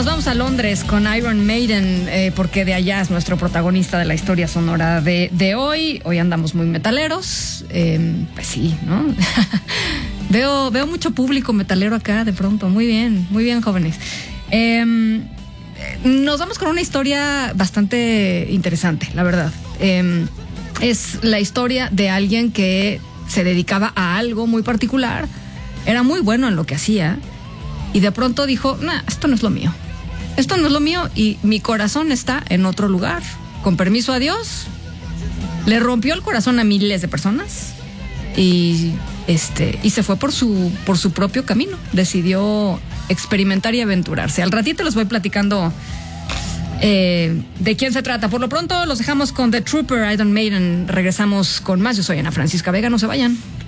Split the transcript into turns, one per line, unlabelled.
Nos vamos a Londres con Iron Maiden, porque de allá es nuestro protagonista de la historia sonora de hoy. Hoy andamos muy metaleros. Pues sí, ¿no? Veo mucho público metalero acá de pronto. Muy bien, jóvenes. Nos vamos con una historia bastante interesante, la verdad. Es la historia de alguien que se dedicaba a algo muy particular, era muy bueno en lo que hacía y de pronto dijo, esto no es lo mío. Esto no es lo mío y mi corazón está en otro lugar. Con permiso a Dios, le rompió el corazón a miles de personas y se fue por su propio camino. Decidió experimentar y aventurarse. Al ratito les voy platicando de quién se trata. Por lo pronto los dejamos con The Trooper, Iron Maiden. Regresamos con más. Yo soy Ana Francisca Vega, no se vayan.